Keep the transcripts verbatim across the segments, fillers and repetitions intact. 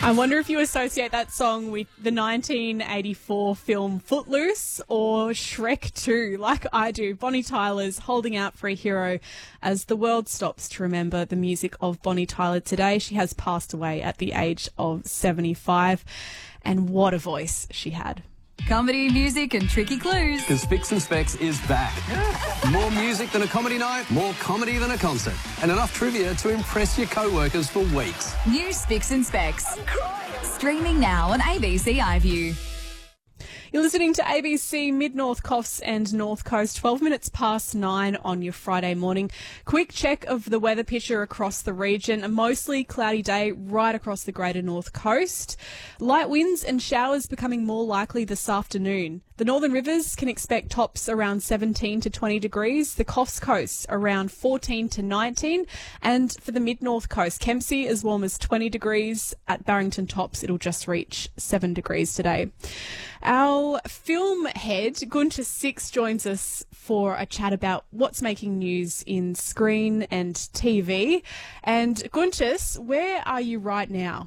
I wonder if you associate that song with the nineteen eighty-four film Footloose or Shrek two, like I do. Bonnie Tyler's Holding Out for a Hero as the world stops to remember the music of Bonnie Tyler today. She has passed away at the age of seventy-five, and what a voice she had. Comedy, music and tricky clues. Because Spicks and Specs is back. More music than a comedy night, more comedy than a concert, and enough trivia to impress your co-workers for weeks. New Spicks and Specs. Streaming now on A B C iView. You're listening to A B C Mid-North Coffs and North Coast, twelve minutes past nine on your Friday morning. Quick check of the weather picture across the region. A mostly cloudy day right across the greater North Coast. Light winds and showers becoming more likely this afternoon. The Northern Rivers can expect tops around seventeen to twenty degrees. The Coffs Coast around fourteen to nineteen. And for the Mid-North Coast, Kempsey as warm as twenty degrees. At Barrington Tops, it'll just reach seven degrees today. Our film head, Gunter Six, joins us for a chat about what's making news in screen and T V. And Gunter, where are you right now?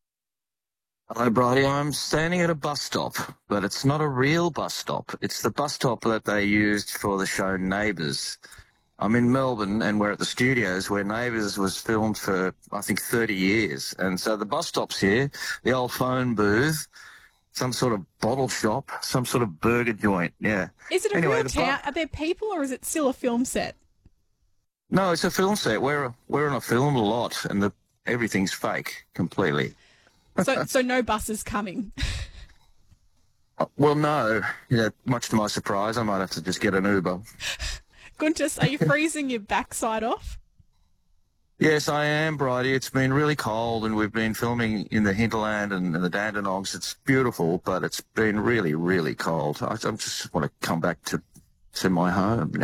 Hello, Bridie. I'm standing at a bus stop, but it's not a real bus stop. It's the bus stop that they used for the show Neighbours. I'm in Melbourne, and we're at the studios where Neighbours was filmed for, I think, thirty years. And so the bus stop's here, the old phone booth, some sort of bottle shop, some sort of burger joint, yeah. Is it a Anyway, real the town? bu- Are there people or is it still a film set? No, it's a film set. We're, we're on a film lot, and the, everything's fake completely. So, so no buses coming. Well, no. Yeah, much to my surprise, I might have to just get an Uber. Gunter, are you freezing your backside off? Yes, I am, Bridie. It's been really cold, and we've been filming in the hinterland and, and the Dandenongs. It's beautiful, but it's been really, really cold. I, I just want to come back to, to my home.